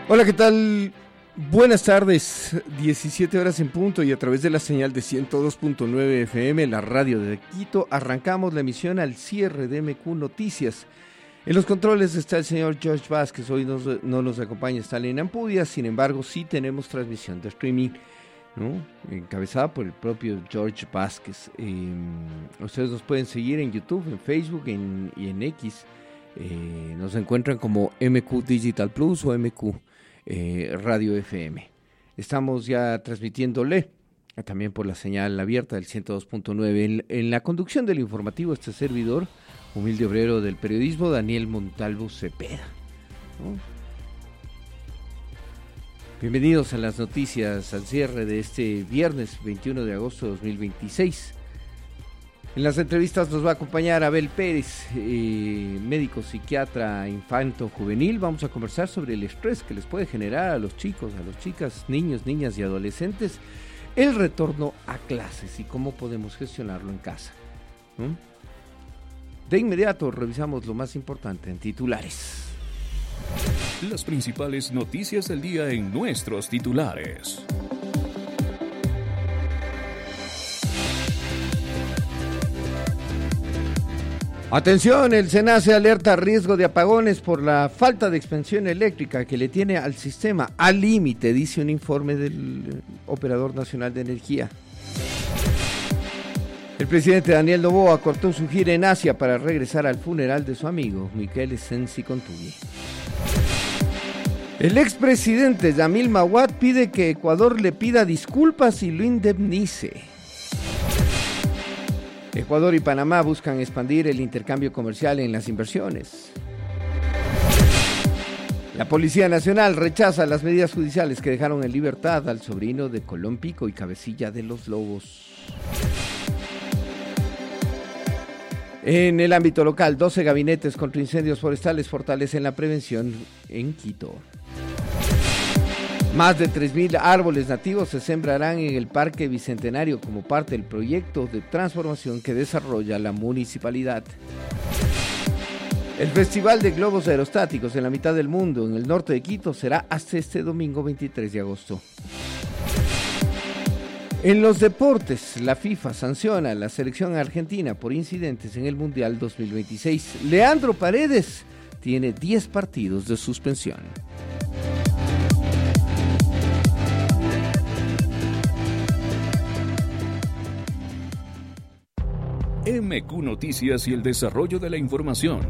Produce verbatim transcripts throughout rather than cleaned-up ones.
Hola, ¿qué tal? Buenas tardes, diecisiete horas en punto y a través de la señal de ciento dos punto nueve F M, la radio de Quito, arrancamos la emisión al cierre de M Q Noticias. En los controles está el señor George Vázquez, hoy nos, no nos acompaña Stalin Ampudia, sin embargo sí tenemos transmisión de streaming, ¿no? Encabezada por el propio George Vázquez. Eh, ustedes nos pueden seguir en YouTube, en Facebook en, y en X. Eh, nos encuentran como M Q Digital Plus o M Q eh, Radio F M. Estamos ya transmitiéndole también por la señal abierta del ciento dos punto nueve. En, en la conducción del informativo, este servidor, humilde obrero del periodismo, Daniel Montalvo Cepeda, ¿no? Bienvenidos a las noticias al cierre de este viernes veintiuno de agosto de dos mil veintiséis. En las entrevistas nos va a acompañar Abel Pérez, eh, médico psiquiatra infanto juvenil. Vamos a conversar sobre el estrés que les puede generar a los chicos, a las chicas, niños, niñas y adolescentes el retorno a clases y cómo podemos gestionarlo en casa, ¿no? De inmediato revisamos lo más importante en titulares. Las principales noticias del día en nuestros titulares. Atención, el SENACE alerta riesgo de apagones por la falta de expansión eléctrica que le tiene al sistema al límite, dice un informe del Operador Nacional de Energía. El presidente Daniel Noboa cortó su gira en Asia para regresar al funeral de su amigo Michele Sensi Contugui. El expresidente Yamil Mahuad pide que Ecuador le pida disculpas y lo indemnice. Ecuador y Panamá buscan expandir el intercambio comercial en las inversiones. La Policía Nacional rechaza las medidas judiciales que dejaron en libertad al sobrino de Colón Pico y cabecilla de los Lobos. En el ámbito local, doce gabinetes contra incendios forestales fortalecen la prevención en Quito. Más de tres mil árboles nativos se sembrarán en el Parque Bicentenario como parte del proyecto de transformación que desarrolla la municipalidad. El Festival de Globos Aerostáticos en la mitad del mundo, en el norte de Quito, será hasta este domingo veintitrés de agosto. En los deportes, la FIFA sanciona a la selección argentina por incidentes en el Mundial dos mil veintiséis. Leandro Paredes tiene diez partidos de suspensión. M Q Noticias y el desarrollo de la información.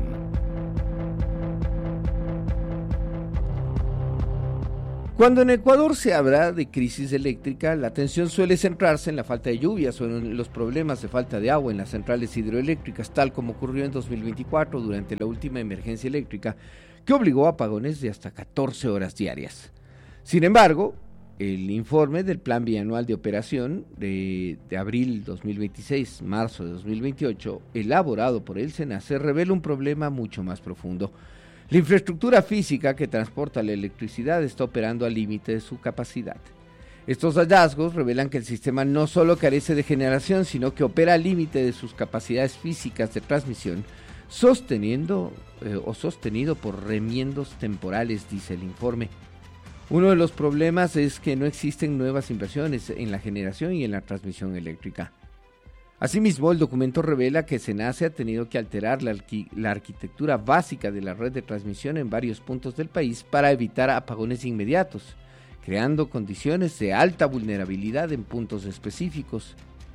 Cuando en Ecuador se habla de crisis eléctrica, la atención suele centrarse en la falta de lluvias o en los problemas de falta de agua en las centrales hidroeléctricas, tal como ocurrió en dos mil veinticuatro durante la última emergencia eléctrica, que obligó a apagones de hasta catorce horas diarias. Sin embargo, el informe del Plan Bianual de Operación de, de abril dos mil veintiséis, marzo de dos mil veintiocho, elaborado por el SENACE, revela un problema mucho más profundo. La infraestructura física que transporta la electricidad está operando al límite de su capacidad. Estos hallazgos revelan que el sistema no solo carece de generación, sino que opera al límite de sus capacidades físicas de transmisión, sosteniendo eh, o sostenido por remiendos temporales, dice el informe. Uno de los problemas es que no existen nuevas inversiones en la generación y en la transmisión eléctrica. Asimismo, el documento revela que SENACE ha tenido que alterar la, arqui- la arquitectura básica de la red de transmisión en varios puntos del país para evitar apagones inmediatos, creando condiciones de alta vulnerabilidad en puntos específicos.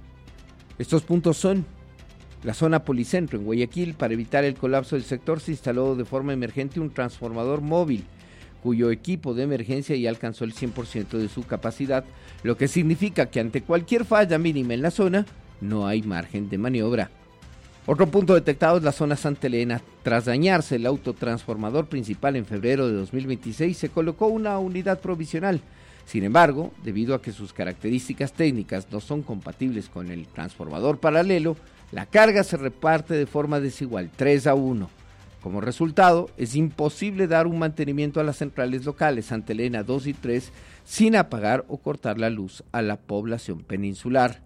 Estos puntos son: la zona Policentro en Guayaquil. Para evitar el colapso del sector se instaló de forma emergente un transformador móvil, cuyo equipo de emergencia ya alcanzó el cien por ciento de su capacidad, lo que significa que ante cualquier falla mínima en la zona, no hay margen de maniobra. Otro punto detectado es la zona Santa Elena. Tras dañarse el autotransformador principal en febrero de dos mil veintiséis, se colocó una unidad provisional. Sin embargo, debido a que sus características técnicas no son compatibles con el transformador paralelo, la carga se reparte de forma desigual, tres a uno. Como resultado, es imposible dar un mantenimiento a las centrales locales Santa Elena dos y tres sin apagar o cortar la luz a la población peninsular.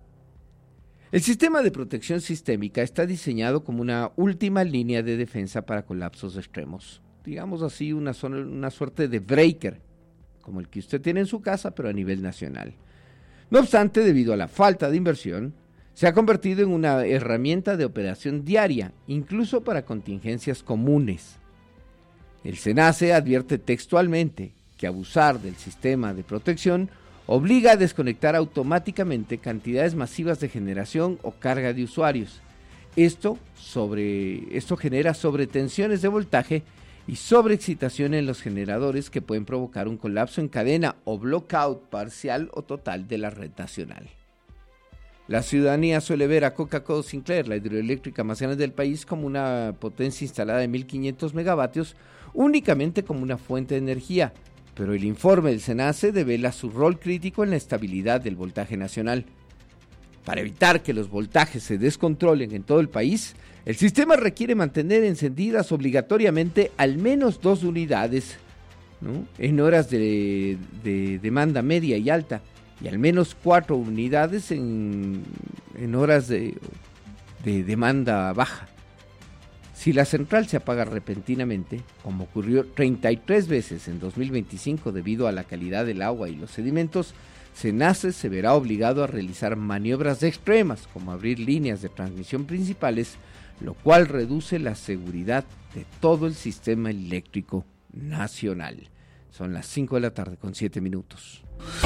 El sistema de protección sistémica está diseñado como una última línea de defensa para colapsos extremos. Digamos así, una, zona, una suerte de breaker, como el que usted tiene en su casa, pero a nivel nacional. No obstante, debido a la falta de inversión, se ha convertido en una herramienta de operación diaria, incluso para contingencias comunes. El SENACE advierte textualmente que abusar del sistema de protección obliga a desconectar automáticamente cantidades masivas de generación o carga de usuarios. Esto, sobre, esto genera sobretensiones de voltaje y sobreexcitación en los generadores que pueden provocar un colapso en cadena o blackout parcial o total de la red nacional. La ciudadanía suele ver a Coca-Cola Sinclair, la hidroeléctrica más grande del país, como una potencia instalada de mil quinientos megavatios, únicamente como una fuente de energía, pero el informe del SENACE devela su rol crítico en la estabilidad del voltaje nacional. Para evitar que los voltajes se descontrolen en todo el país, el sistema requiere mantener encendidas obligatoriamente al menos dos unidades, ¿no?, en horas de, de demanda media y alta, y al menos cuatro unidades en, en horas de, de demanda baja. Si la central se apaga repentinamente, como ocurrió treinta y tres veces en dos mil veinticinco debido a la calidad del agua y los sedimentos, SENACE se verá obligado a realizar maniobras extremas, como abrir líneas de transmisión principales, lo cual reduce la seguridad de todo el sistema eléctrico nacional. Son las cinco de la tarde con siete minutos.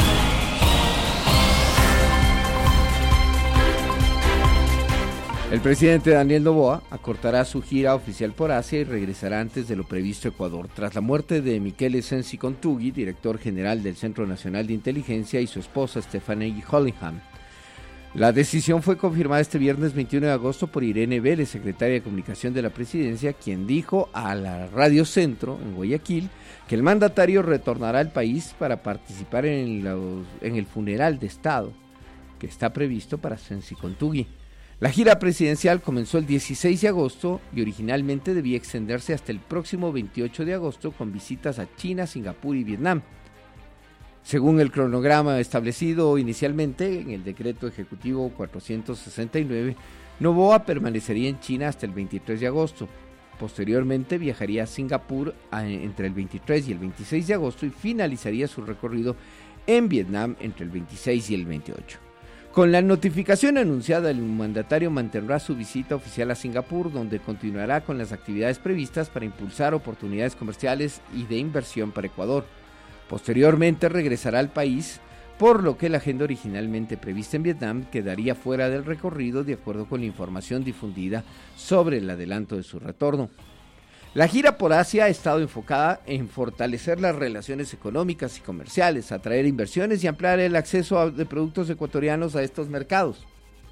El presidente Daniel Noboa acortará su gira oficial por Asia y regresará antes de lo previsto a Ecuador, tras la muerte de Michele Sensi Contugui, director general del Centro Nacional de Inteligencia, y su esposa Stephanie Hollingham. La decisión fue confirmada este viernes veintiuno de agosto por Irene Vélez, secretaria de Comunicación de la Presidencia, quien dijo a la Radio Centro en Guayaquil que el mandatario retornará al país para participar en, los, en el funeral de Estado que está previsto para Sensi Contugui. La gira presidencial comenzó el dieciséis de agosto y originalmente debía extenderse hasta el próximo veintiocho de agosto con visitas a China, Singapur y Vietnam. Según el cronograma establecido inicialmente en el decreto ejecutivo cuatrocientos sesenta y nueve, Noboa permanecería en China hasta el veintitrés de agosto. Posteriormente viajaría a Singapur a, entre el veintitrés y el veintiséis de agosto y finalizaría su recorrido en Vietnam entre el veintiséis y el veintiocho. Con la notificación anunciada, el mandatario mantendrá su visita oficial a Singapur, donde continuará con las actividades previstas para impulsar oportunidades comerciales y de inversión para Ecuador. Posteriormente regresará al país, por lo que la agenda originalmente prevista en Vietnam quedaría fuera del recorrido de acuerdo con la información difundida sobre el adelanto de su retorno. La gira por Asia ha estado enfocada en fortalecer las relaciones económicas y comerciales, atraer inversiones y ampliar el acceso a, de productos ecuatorianos a estos mercados.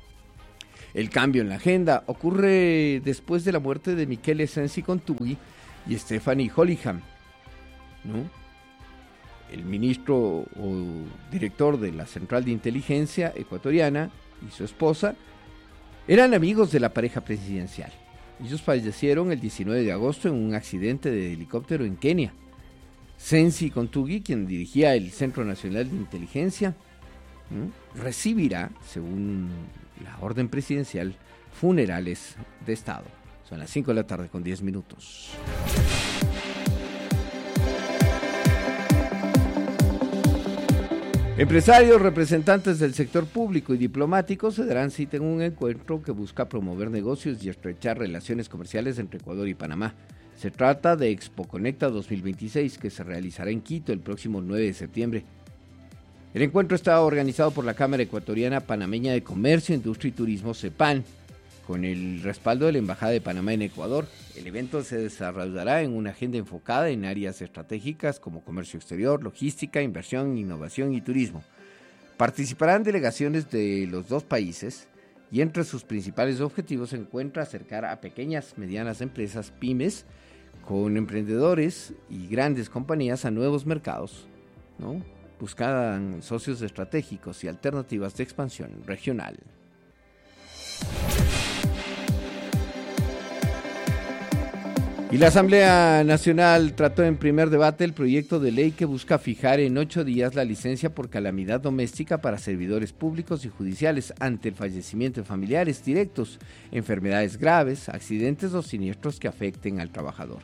El cambio en la agenda ocurre después de la muerte de Michele Sensi Contugui y Stephanie Hollingham, ¿no? El ministro o director de la Central de Inteligencia ecuatoriana y su esposa eran amigos de la pareja presidencial. Ellos fallecieron el diecinueve de agosto en un accidente de helicóptero en Kenia. Sensi Contugui, quien dirigía el Centro Nacional de Inteligencia, ¿no?, recibirá, según la orden presidencial, funerales de Estado. Son las cinco de la tarde con diez minutos. Empresarios, representantes del sector público y diplomáticos se darán cita en un encuentro que busca promover negocios y estrechar relaciones comerciales entre Ecuador y Panamá. Se trata de Expo Conecta dos mil veintiséis, que se realizará en Quito el próximo nueve de septiembre. El encuentro está organizado por la Cámara Ecuatoriana Panameña de Comercio, Industria y Turismo, CEPAN, con el respaldo de la Embajada de Panamá en Ecuador. El evento se desarrollará en una agenda enfocada en áreas estratégicas como comercio exterior, logística, inversión, innovación y turismo. Participarán delegaciones de los dos países y entre sus principales objetivos se encuentra acercar a pequeñas, medianas empresas, pymes, con emprendedores y grandes compañías a nuevos mercados, ¿no? Buscan socios estratégicos y alternativas de expansión regional. Y la Asamblea Nacional trató en primer debate el proyecto de ley que busca fijar en ocho días la licencia por calamidad doméstica para servidores públicos y judiciales ante el fallecimiento de familiares directos, enfermedades graves, accidentes o siniestros que afecten al trabajador.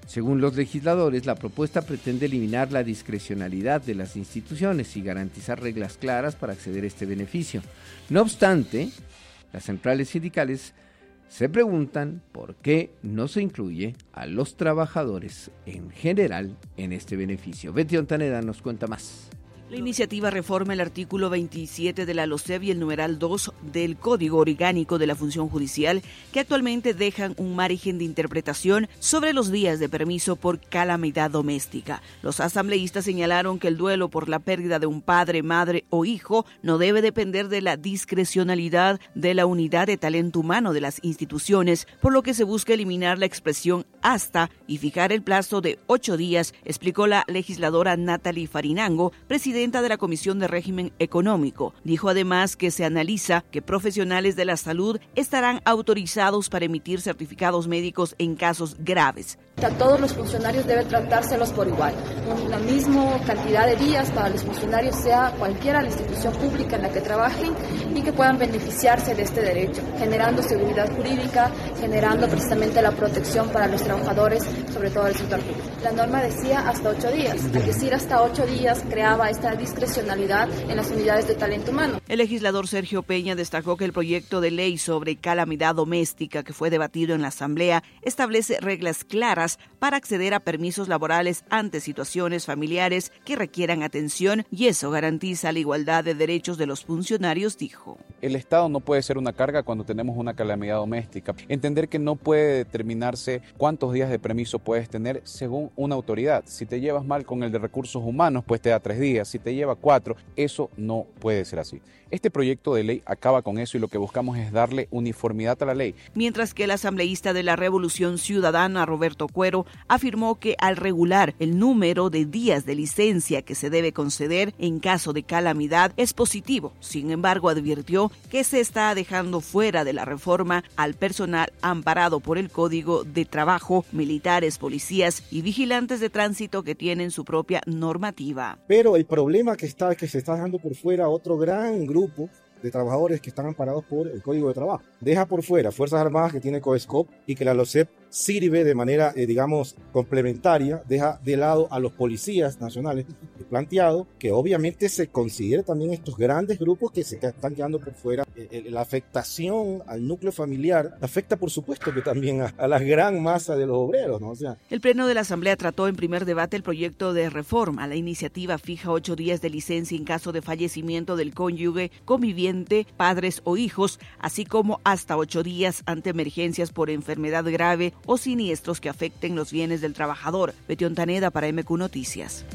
Según los legisladores, la propuesta pretende eliminar la discrecionalidad de las instituciones y garantizar reglas claras para acceder a este beneficio. No obstante, las centrales sindicales se preguntan por qué no se incluye a los trabajadores en general en este beneficio. Betty Ontaneda nos cuenta más. La iniciativa reforma el artículo veintisiete de la LOCEP y el numeral dos del Código Orgánico de la Función Judicial, que actualmente dejan un margen de interpretación sobre los días de permiso por calamidad doméstica. Los asambleístas señalaron que el duelo por la pérdida de un padre, madre o hijo no debe depender de la discrecionalidad de la unidad de talento humano de las instituciones, por lo que se busca eliminar la expresión hasta y fijar el plazo de ocho días, explicó la legisladora Natalie Farinango, presidenta de la Comisión de Régimen Económico. Dijo además que se analiza que profesionales de la salud estarán autorizados para emitir certificados médicos en casos graves. A todos los funcionarios debe tratárselos por igual. La misma cantidad de días para los funcionarios, sea cualquiera la institución pública en la que trabajen, y que puedan beneficiarse de este derecho, generando seguridad jurídica, generando precisamente la protección para los trabajadores, sobre todo del sector público. La norma decía hasta ocho días, es decir, hasta ocho días creaba esta discrecionalidad en las unidades de talento humano. El legislador Sergio Peña destacó que el proyecto de ley sobre calamidad doméstica que fue debatido en la Asamblea establece reglas claras para acceder a permisos laborales ante situaciones familiares que requieran atención, y eso garantiza la igualdad de derechos de los funcionarios, dijo. El Estado no puede ser una carga cuando tenemos una calamidad doméstica. Entender que no puede determinarse cuántos días de permiso puedes tener según una autoridad. Si te llevas mal con el de recursos humanos, pues te da tres días. Si te lleva cuatro, eso no puede ser así. Este proyecto de ley acaba con eso y lo que buscamos es darle uniformidad a la ley. Mientras que el asambleísta de la Revolución Ciudadana, Roberto Cuero, afirmó que al regular el número de días de licencia que se debe conceder en caso de calamidad es positivo. Sin embargo, advirtió que se está dejando fuera de la reforma al personal amparado por el Código de Trabajo, militares, policías y vigilantes de tránsito que tienen su propia normativa. Pero el problema que está es que se está dejando por fuera otro gran grupo de trabajadores que están amparados por el Código de Trabajo. Deja por fuera Fuerzas Armadas, que tiene COESCOP, y que la LOCEP sirve de manera, eh, digamos, complementaria. Deja de lado a los policías nacionales. He planteado que obviamente se considere también estos grandes grupos que se están quedando por fuera. Eh, la afectación al núcleo familiar afecta, por supuesto, que también a, a la gran masa de los obreros, ¿no? O sea, el Pleno de la Asamblea trató en primer debate el proyecto de reforma. La iniciativa fija ocho días de licencia en caso de fallecimiento del cónyuge, conviviente, padres o hijos, así como hasta ocho días ante emergencias por enfermedad grave o siniestros que afecten los bienes del trabajador. Betty Ontaneda para M Q Noticias.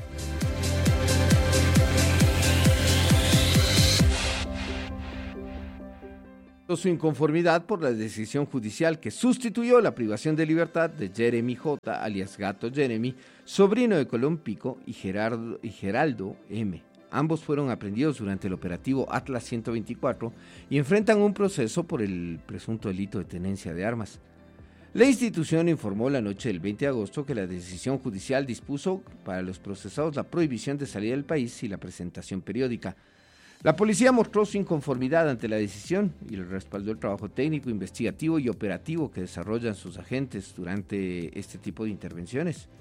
Su inconformidad por la decisión judicial que sustituyó la privación de libertad de Jeremy J., alias Gato Jeremy, sobrino de Colón Pico, y Gerardo, y Geraldo M. Ambos fueron aprehendidos durante el operativo Atlas ciento veinticuatro y enfrentan un proceso por el presunto delito de tenencia de armas. La institución informó la noche del veinte de agosto que la decisión judicial dispuso para los procesados la prohibición de salir del país y la presentación periódica. La policía mostró su inconformidad ante la decisión y respaldó el trabajo técnico, investigativo y operativo que desarrollan sus agentes durante este tipo de intervenciones.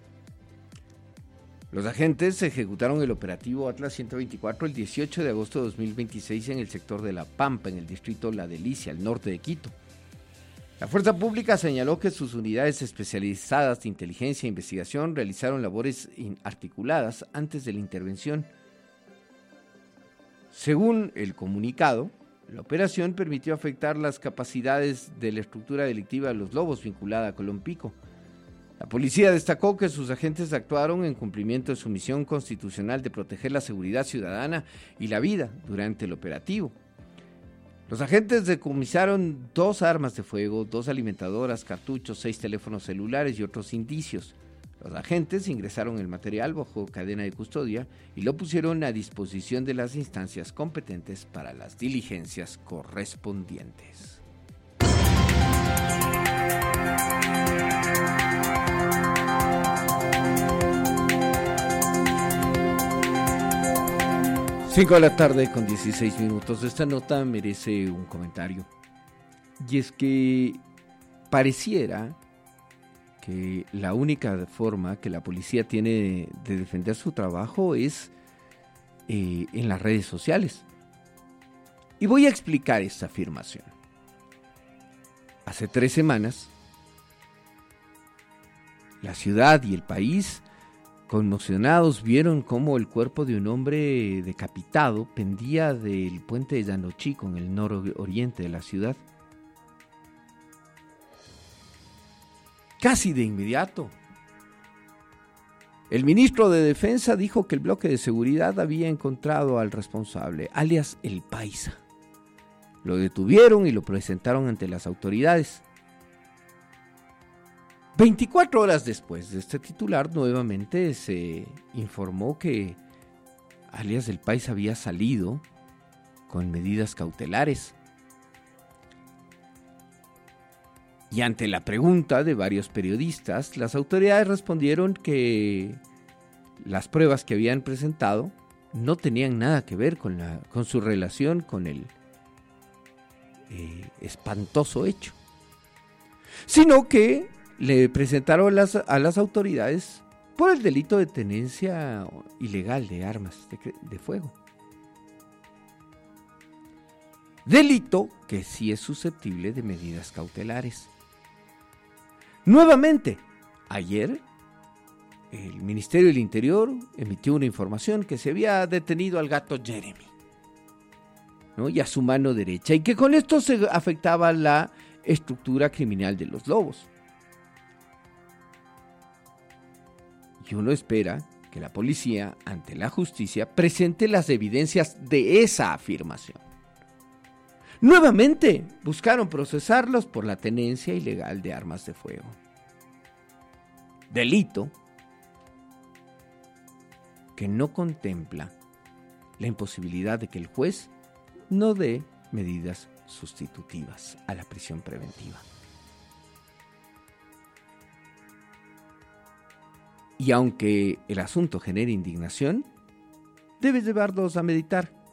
Los agentes ejecutaron el operativo Atlas ciento veinticuatro el dieciocho de agosto de dos mil veintiséis en el sector de La Pampa, en el distrito La Delicia, al norte de Quito. La fuerza pública señaló que sus unidades especializadas de inteligencia e investigación realizaron labores articuladas antes de la intervención. Según el comunicado, la operación permitió afectar las capacidades de la estructura delictiva de los Lobos vinculada a Colón Pico. La policía destacó que sus agentes actuaron en cumplimiento de su misión constitucional de proteger la seguridad ciudadana y la vida durante el operativo. Los agentes decomisaron dos armas de fuego, dos alimentadoras, cartuchos, seis teléfonos celulares y otros indicios. Los agentes ingresaron el material bajo cadena de custodia y lo pusieron a disposición de las instancias competentes para las diligencias correspondientes. Cinco de la tarde con dieciséis minutos. Esta nota merece un comentario. Y es que pareciera que la única forma que la policía tiene de defender su trabajo es eh, en las redes sociales. Y voy a explicar esta afirmación. Hace tres semanas, la ciudad y el país, conmocionados, vieron cómo el cuerpo de un hombre decapitado pendía del puente de Yanochico en el nororiente de la ciudad. Casi de inmediato, el ministro de Defensa dijo que el bloque de seguridad había encontrado al responsable, alias el Paisa. Lo detuvieron y lo presentaron ante las autoridades. veinticuatro horas después de este titular, nuevamente se informó que alias el Paisa había salido con medidas cautelares. Y ante la pregunta de varios periodistas, las autoridades respondieron que las pruebas que habían presentado no tenían nada que ver con, la, con su relación con el eh, espantoso hecho, sino que le presentaron las, a las autoridades por el delito de tenencia ilegal de armas de, de fuego. Delito que sí es susceptible de medidas cautelares. Nuevamente, ayer, el Ministerio del Interior emitió una información que se había detenido al gato Jeremy, ¿no? Y a su mano derecha, y que con esto se afectaba la estructura criminal de los lobos. Y uno espera que la policía, ante la justicia, presente las evidencias de esa afirmación. Nuevamente buscaron procesarlos por la tenencia ilegal de armas de fuego. Delito que no contempla la imposibilidad de que el juez no dé medidas sustitutivas a la prisión preventiva. Y aunque el asunto genere indignación, debes llevarlos a meditar.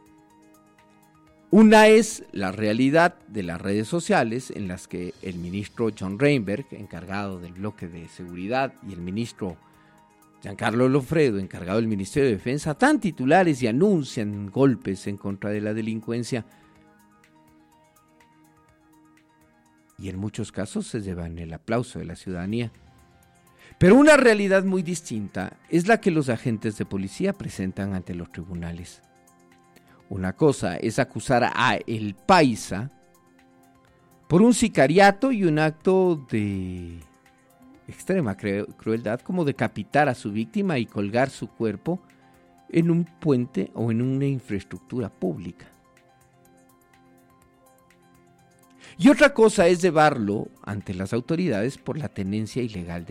Una es la realidad de las redes sociales en las que el ministro John Reinberg, encargado del bloque de seguridad, y el ministro Giancarlo Lofredo, encargado del Ministerio de Defensa, dan titulares y anuncian golpes en contra de la delincuencia. Y en muchos casos se llevan el aplauso de la ciudadanía. Pero una realidad muy distinta es la que los agentes de policía presentan ante los tribunales. Una cosa es acusar a el Paisa por un sicariato y un acto de extrema crueldad, como decapitar a su víctima y colgar su cuerpo en un puente o en una infraestructura pública. Y otra cosa es llevarlo ante las autoridades por la tenencia ilegal de